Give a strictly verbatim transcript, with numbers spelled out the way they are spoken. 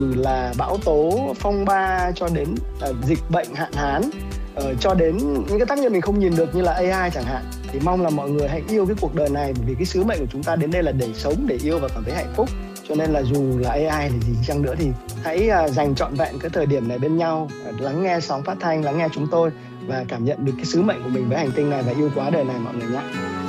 là bão tố, phong ba cho đến uh, dịch bệnh, hạn hán, uh, cho đến những cái tác nhân mình không nhìn được như là a i chẳng hạn. Thì mong là mọi người hãy yêu cái cuộc đời này, bởi vì cái sứ mệnh của chúng ta đến đây là để sống, để yêu và cảm thấy hạnh phúc. Cho nên là dù là a i là gì chăng nữa thì hãy uh, dành trọn vẹn cái thời điểm này bên nhau, uh, lắng nghe sóng phát thanh, lắng nghe chúng tôi và cảm nhận được cái sứ mệnh của mình với hành tinh này và yêu quá đời này mọi người nhé.